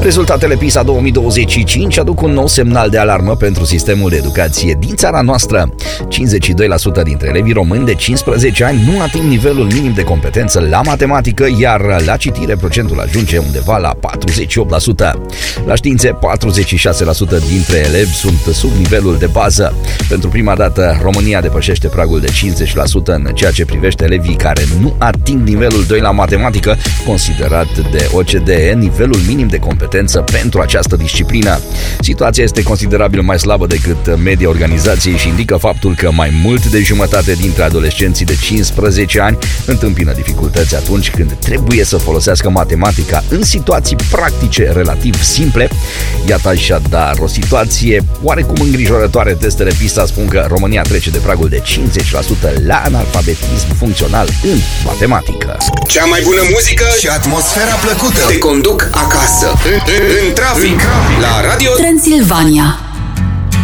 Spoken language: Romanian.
Rezultatele PISA 2025 aduc un nou semnal de alarmă pentru sistemul de educație din țara noastră. 52% dintre elevii români de 15 ani nu ating nivelul minim de competență la matematică, iar la citire procentul ajunge undeva la 48%. La științe, 46% dintre elevi sunt sub nivelul de bază. Pentru prima dată, România depășește pragul de 50% în ceea ce privește elevii care nu ating nivelul 2 la matematică, considerat de OCDE nivelul minim de competență pentru această disciplină. Situația este considerabil mai slabă decât media organizației și indică faptul că mai mult de jumătate dintre adolescenții de 15 ani întâmpină dificultăți atunci când trebuie să folosească matematica în situații practice relativ simple. Iată așadar o situație oarecum îngrijorătoare. Testele PISA spun că România trece de pragul de 50% la analfabetism funcțional în matematică. Cea mai bună muzică și atmosfera plăcută te conduc acasă, în trafic, la Radio Transilvania.